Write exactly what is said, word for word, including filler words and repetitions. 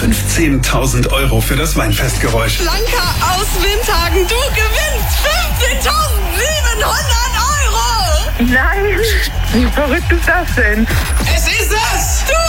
fünfzehntausend Euro für das Weinfestgeräusch. Blanka aus Windhagen, du gewinnst fünfzehntausendsiebenhundert Euro! Nein, wie verrückt ist das denn? Es ist es! Du